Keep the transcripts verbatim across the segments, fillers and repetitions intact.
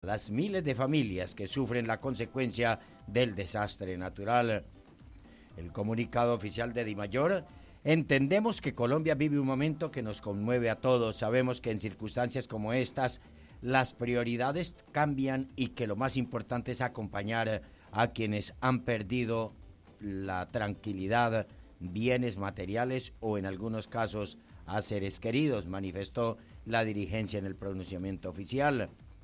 las miles de familias que sufren la consecuencia del desastre natural. El comunicado oficial de Dimayor: entendemos que Colombia vive un momento que nos conmueve a todos. Sabemos que en circunstancias como estas las prioridades cambian y que lo más importante es acompañar a quienes han perdido la tranquilidad, bienes materiales o en algunos casos a seres queridos, manifestó la dirigencia en el pronunciamiento oficial.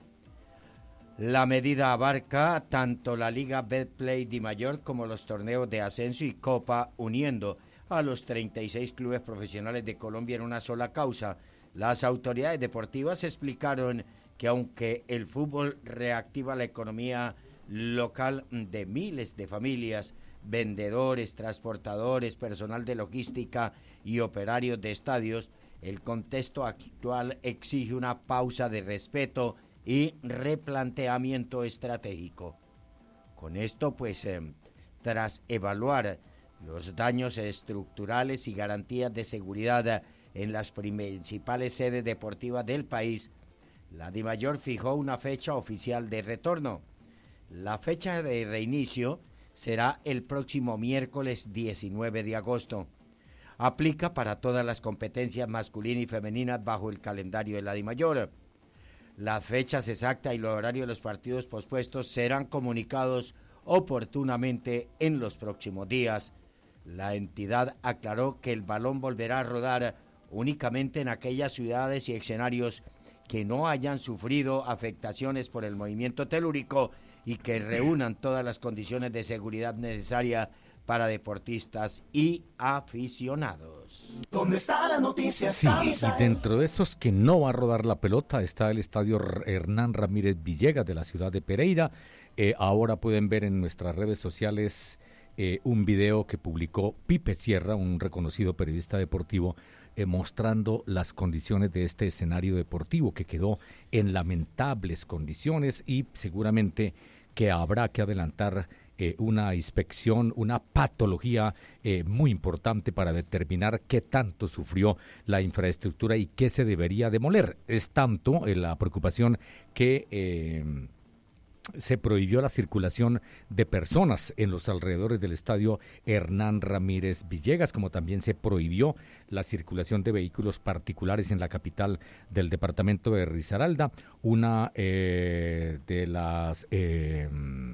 La medida abarca tanto la Liga Betplay Dimayor como los torneos de ascenso y Copa, uniendo a los treinta y seis clubes profesionales de Colombia en una sola causa. Las autoridades deportivas explicaron que aunque el fútbol reactiva la economía local de miles de familias, vendedores, transportadores, personal de logística y operarios de estadios, el contexto actual exige una pausa de respeto y replanteamiento estratégico. Con esto, pues, eh, tras evaluar los daños estructurales y garantías de seguridad en las principales sedes deportivas del país, la Dimayor fijó una fecha oficial de retorno. La fecha de reinicio será el próximo miércoles diecinueve de agosto. Aplica para todas las competencias masculinas y femeninas bajo el calendario de la Dimayor. Las fechas exactas y los horarios de los partidos pospuestos serán comunicados oportunamente en los próximos días. La entidad aclaró que el balón volverá a rodar únicamente en aquellas ciudades y escenarios que no hayan sufrido afectaciones por el movimiento telúrico y que reúnan todas las condiciones de seguridad necesarias para deportistas y aficionados. ¿Dónde está la noticia? Sí, y dentro de esos que no va a rodar la pelota está el estadio Hernán Ramírez Villegas de la ciudad de Pereira. Eh, ahora pueden ver en nuestras redes sociales eh, un video que publicó Pipe Sierra, un reconocido periodista deportivo, eh, mostrando las condiciones de este escenario deportivo que quedó en lamentables condiciones y seguramente que habrá que adelantar eh, una inspección, una patología eh, muy importante para determinar qué tanto sufrió la infraestructura y qué se debería demoler. Es tanto eh, la preocupación que eh, se prohibió la circulación de personas en los alrededores del estadio Hernán Ramírez Villegas, como también se prohibió la circulación de vehículos particulares en la capital del departamento de Risaralda. Una eh, de las eh,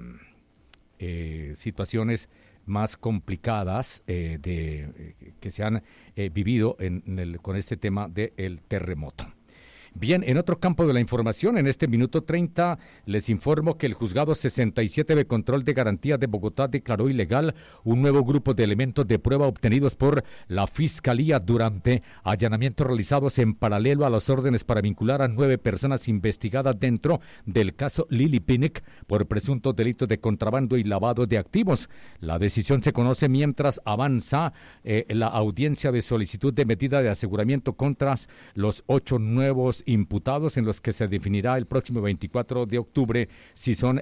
eh, situaciones más complicadas eh, de, eh, que se han eh, vivido en, en el, con este tema del terremoto. Bien, en otro campo de la información, en este minuto treinta, les informo que el Juzgado sesenta y siete de Control de Garantías de Bogotá declaró ilegal un nuevo grupo de elementos de prueba obtenidos por la Fiscalía durante allanamientos realizados en paralelo a las órdenes para vincular a nueve personas investigadas dentro del caso Lili Pinnick por presuntos delitos de contrabando y lavado de activos. La decisión se conoce mientras avanza eh, la audiencia de solicitud de medida de aseguramiento contra los ocho nuevos imputados, en los que se definirá el próximo veinticuatro de octubre si son